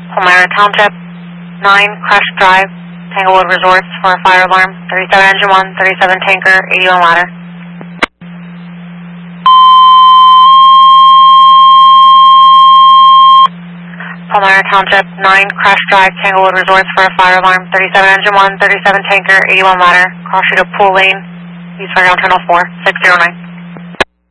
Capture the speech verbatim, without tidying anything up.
Palmyra Township, nine Crush Drive, Tanglewood Resorts for a fire alarm, thirty-seven engine one, thirty-seven tanker, eighty-one ladder. Palmyra Township, nine Crush Drive, Tanglewood Resorts for a fire alarm, thirty-seven engine one, thirty-seven tanker, eighty-one ladder, cross street of Pool Lane, East Fairground Terminal four, six zero nine.